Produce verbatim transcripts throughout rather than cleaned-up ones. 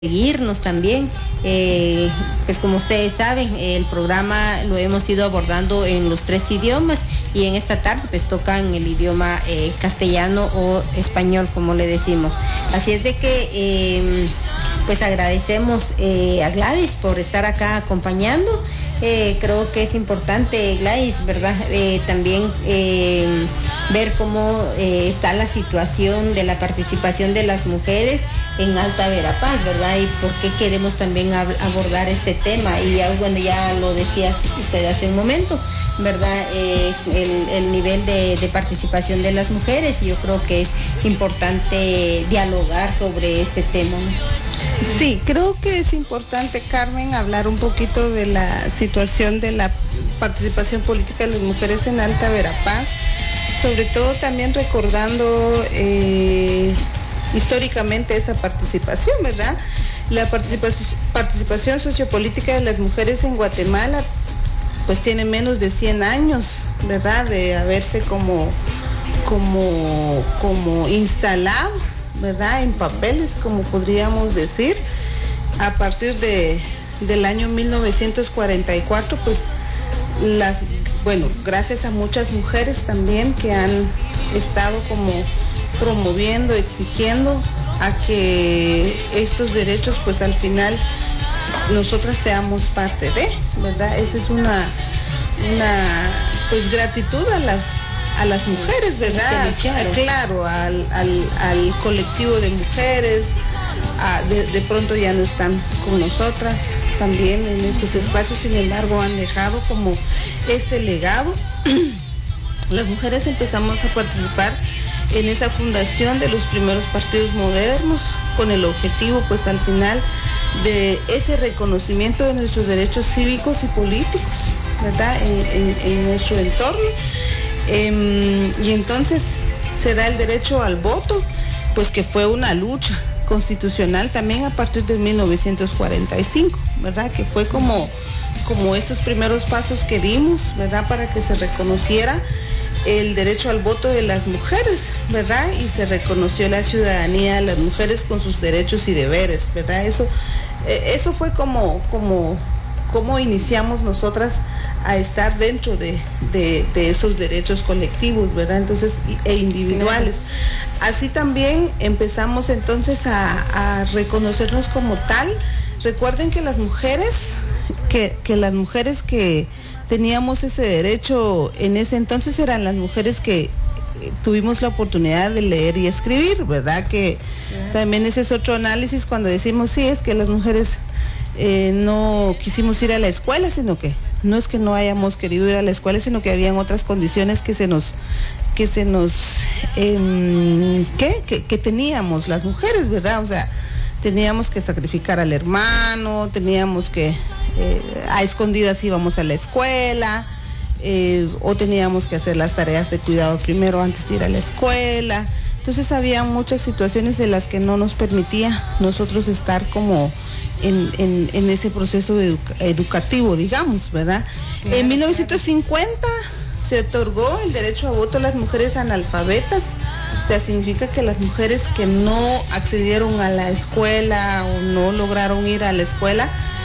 seguirnos también. Eh, pues como ustedes saben, el programa lo hemos ido abordando en los tres idiomas y en esta tarde pues tocan el idioma eh, castellano o español, como le decimos. Así es de que eh, pues agradecemos eh, a Gladys por estar acá acompañando. Eh, creo que es importante, Gladys, ¿verdad? Eh, también eh, ver cómo eh, está la situación de la participación de las mujeres en Alta Verapaz, ¿verdad? Y por qué queremos también ab- abordar este tema. Y ya, bueno, ya lo decía usted hace un momento, ¿verdad? Eh, el, el nivel de, de participación de las mujeres, y yo creo que es importante dialogar sobre este tema, ¿no? Sí, creo que es importante, Carmen, hablar un poquito de la situación de la participación política de las mujeres en Alta Verapaz, sobre todo también recordando eh, históricamente esa participación, ¿verdad? La participación, participación sociopolítica de las mujeres en Guatemala pues tiene menos de cien años, ¿verdad? De haberse como, como, como instalado, ¿verdad? En papeles, como podríamos decir, a partir de, del año mil novecientos cuarenta y cuatro, pues las, bueno, gracias a muchas mujeres también que han estado como promoviendo, exigiendo a que estos derechos pues al final nosotras seamos parte de, ¿verdad? Esa es una, una pues gratitud a las a las mujeres, ¿verdad? Claro, al, al, al colectivo de mujeres, a, de, de pronto ya no están con nosotras también en estos espacios, sin embargo han dejado como este legado. Las mujeres empezamos a participar en esa fundación de los primeros partidos modernos con el objetivo pues al final de ese reconocimiento de nuestros derechos cívicos y políticos, ¿verdad? En, en, en nuestro entorno. Eh, y entonces se da el derecho al voto, pues que fue una lucha constitucional también a partir de mil novecientos cuarenta y cinco, ¿verdad? Que fue como, como esos primeros pasos que dimos, ¿verdad? Para que se reconociera el derecho al voto de las mujeres, ¿verdad? Y se reconoció la ciudadanía de las mujeres con sus derechos y deberes, ¿verdad? Eso, eh, eso fue como, como, como iniciamos nosotras a estar dentro de, de, de esos derechos colectivos, ¿verdad? Entonces, e individuales. Así también empezamos entonces a, a reconocernos como tal. Recuerden que las mujeres, que, que las mujeres que teníamos ese derecho en ese entonces eran las mujeres que tuvimos la oportunidad de leer y escribir, ¿verdad? Que también ese es otro análisis cuando decimos, sí, es que las mujeres eh, no quisimos ir a la escuela, sino que no es que no hayamos querido ir a la escuela, sino que habían otras condiciones que se nos, que se nos, eh, ¿qué? Que, que teníamos las mujeres, ¿verdad? O sea, teníamos que sacrificar al hermano, teníamos que, eh, a escondidas íbamos a la escuela, eh, o teníamos que hacer las tareas de cuidado primero antes de ir a la escuela. Entonces había muchas situaciones de las que no nos permitía nosotros estar como En, en, en ese proceso educa- educativo, digamos, ¿verdad? Claro, en mil novecientos cincuenta claro. Se otorgó el derecho a voto a las mujeres analfabetas, o sea, significa que las mujeres que no accedieron a la escuela o no lograron ir a la escuela,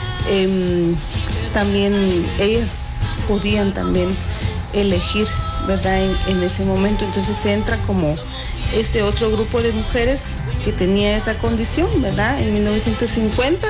eh, también ellas podían también elegir, ¿verdad? En, en ese momento, entonces se entra como este otro grupo de mujeres que tenía esa condición, ¿verdad? En mil novecientos cincuenta,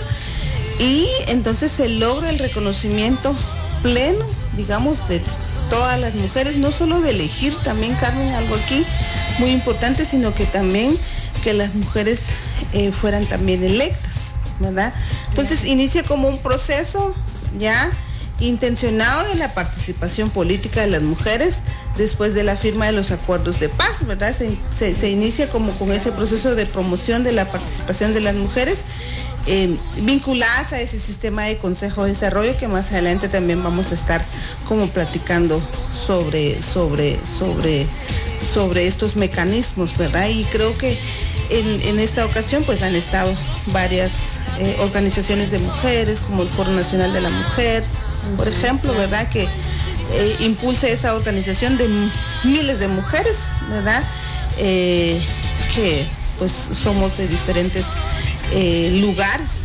y entonces se logra el reconocimiento pleno, digamos, de todas las mujeres, no solo de elegir también, Carmen, algo aquí muy importante, sino que también que las mujeres eh, fueran también electas, ¿verdad? Entonces inicia como un proceso ya intencionado de la participación política de las mujeres después de la firma de los acuerdos de paz, ¿verdad? Se, se, se inicia como con ese proceso de promoción de la participación de las mujeres eh, vinculadas a ese sistema de consejo de desarrollo que más adelante también vamos a estar como platicando sobre, sobre, sobre, sobre estos mecanismos, ¿verdad? Y creo que en, en esta ocasión pues han estado varias eh, organizaciones de mujeres como el Foro Nacional de la Mujer, por ejemplo, ¿verdad? Que eh, impulsa esa organización de miles de mujeres, ¿verdad? Eh, que pues somos de diferentes eh, lugares